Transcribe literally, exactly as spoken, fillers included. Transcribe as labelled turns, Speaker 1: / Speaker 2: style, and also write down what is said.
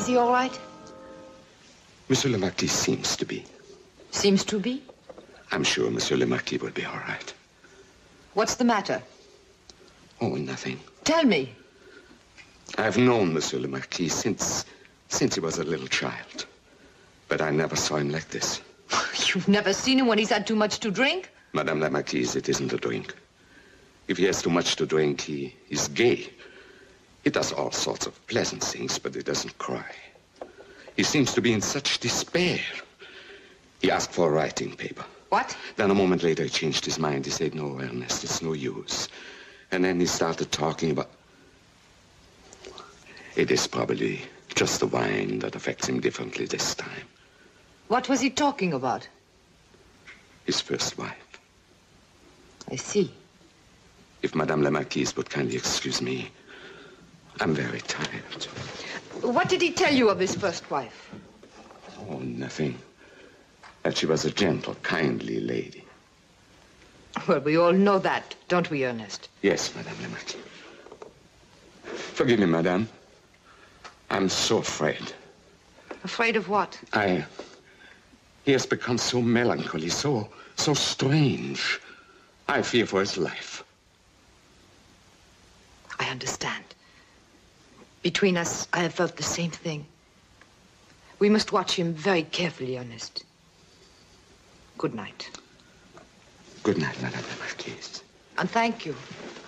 Speaker 1: Is he all right?
Speaker 2: Monsieur le Marquis seems to be.
Speaker 1: Seems to be?
Speaker 2: I'm sure Monsieur le Marquis will be all right.
Speaker 1: What's the matter?
Speaker 2: Oh, nothing.
Speaker 1: Tell me.
Speaker 2: I've known Monsieur le Marquis since, since he was a little child. But I never saw him like this.
Speaker 1: You've never seen him when he's had too much to drink?
Speaker 2: Madame la Marquise, it isn't a drink. If he has too much to drink, he is gay. He does all sorts of pleasant things, but he doesn't cry. He seems to be in such despair. He asked for a writing paper.
Speaker 1: What?
Speaker 2: Then a moment later, he changed his mind. He said, no, Ernest, it's no use. And then he started talking about... It is probably just the wine that affects him differently this time.
Speaker 1: What was he talking about?
Speaker 2: His first wife.
Speaker 1: I see.
Speaker 2: If Madame la Marquise would kindly excuse me, I'm very tired.
Speaker 1: What did he tell you of his first wife?
Speaker 2: Oh, nothing. That she was a gentle, kindly lady.
Speaker 1: Well, we all know that, don't we, Ernest?
Speaker 2: Yes, Madame la Marquise. Forgive me, Madame. I'm so afraid.
Speaker 1: Afraid of what?
Speaker 2: I... He has become so melancholy, so, so strange. I fear for his life.
Speaker 1: I understand. Between us, I have felt the same thing. We must watch him very carefully, Ernest. Good night.
Speaker 2: Good night, Madame la Marquise.
Speaker 1: And thank you.